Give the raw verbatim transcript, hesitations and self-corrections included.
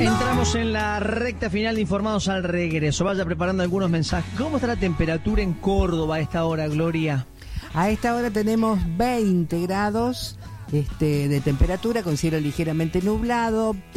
Entramos en la recta final de Informados al Regreso. Vaya preparando algunos mensajes. ¿Cómo está la temperatura en Córdoba a esta hora, Gloria? A esta hora tenemos veinte grados este, de temperatura, con cielo ligeramente nublado.